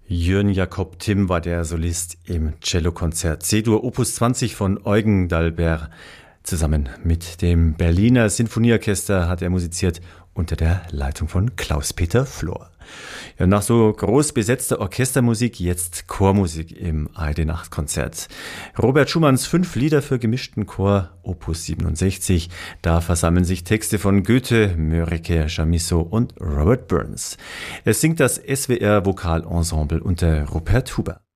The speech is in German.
Jörn Jakob Timm war der Solist im Cellokonzert C-Dur Opus 20 von Eugen d'Albert. Zusammen mit dem Berliner Sinfonieorchester hat er musiziert unter der Leitung von Klaus-Peter Flor. Ja, nach so groß besetzter Orchestermusik jetzt Chormusik im ARD-Nachtkonzert. Robert Schumanns 5 Lieder für gemischten Chor, Opus 67. Da versammeln sich Texte von Goethe, Mörike, Chamisso und Robert Burns. Es singt das SWR Vokalensemble unter Rupert Huber.